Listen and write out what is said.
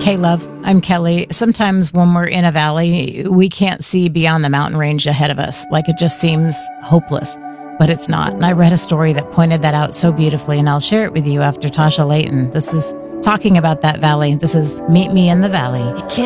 Love, I'm Kelly. Sometimes when we're in a valley, we can't see beyond the mountain range ahead of us. Like it just seems hopeless, but it's not. And I read a story that pointed that out so beautifully, and I'll share it with you after Tasha Layton. This is talking about that valley. This is Meet Me in the Valley.